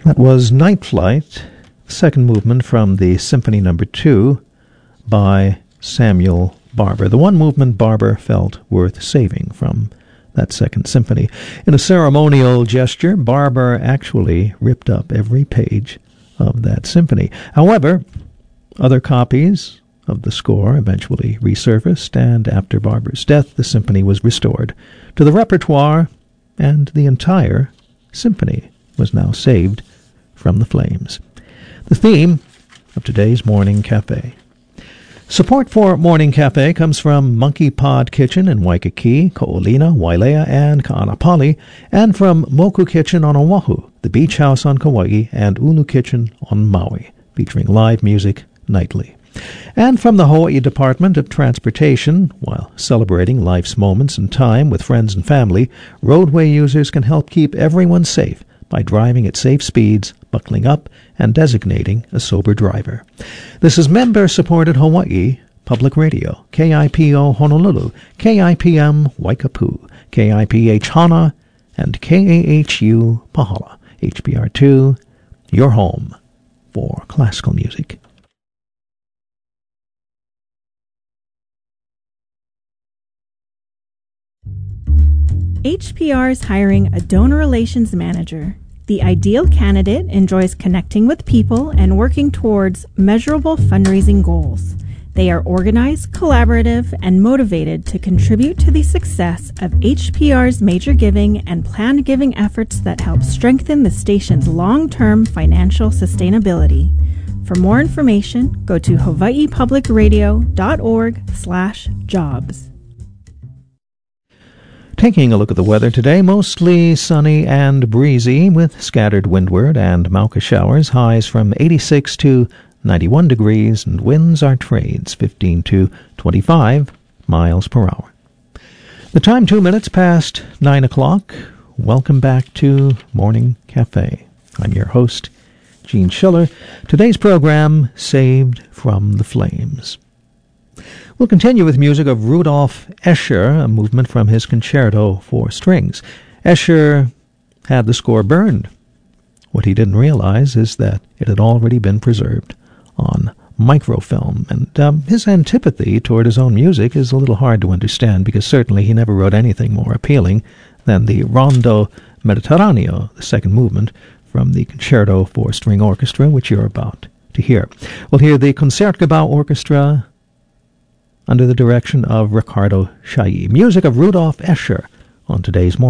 That was Night Flight, second movement from the Symphony No. 2 by Samuel Barber. The one movement Barber felt worth saving from that second symphony. In a ceremonial gesture, Barber actually ripped up every page of that symphony. However, other copies of the score eventually resurfaced, and after Barber's death, the symphony was restored to the repertoire, and the entire symphony was now saved from the flames. The theme of today's Morning Cafe. Support for Morning Cafe comes from Monkey Pod Kitchen in Waikiki, Ko'olina, Wailea, and Ka'anapali, and from Moku Kitchen on Oahu, the Beach House on Kauai, and Ulu Kitchen on Maui, featuring live music nightly. And from the Hawaii Department of Transportation, while celebrating life's moments and time with friends and family, roadway users can help keep everyone safe by driving at safe speeds, buckling up, and designating a sober driver. This is member-supported Hawaii Public Radio, KIPO Honolulu, KIPM Waikapu, KIPH Hana, and KAHU Pahala. HPR2, your home for classical music. HPR is hiring a donor relations manager. The ideal candidate enjoys connecting with people and working towards measurable fundraising goals. They are organized, collaborative, and motivated to contribute to the success of HPR's major giving and planned giving efforts that help strengthen the station's long-term financial sustainability. For more information, go to hawaiipublicradio.org/jobs. Taking a look at the weather today, mostly sunny and breezy with scattered windward and Mauka showers, highs from 86 to 91 degrees, and winds are trades 15 to 25 miles per hour. The time 2 minutes past 9 o'clock. Welcome back to Morning Cafe. I'm your host, Gene Schiller. Today's program, Saved from the Flames. We'll continue with music of Rudolf Escher, a movement from his Concerto for Strings. Escher had the score burned. What he didn't realize is that it had already been preserved on microfilm, and his antipathy toward his own music is a little hard to understand, because certainly he never wrote anything more appealing than the Rondo Mediterraneo, the second movement from the Concerto for String Orchestra, which you're about to hear. We'll hear the Concertgebouw Orchestra under the direction of Ricardo Chailly. Music of Rudolf Escher on today's Morning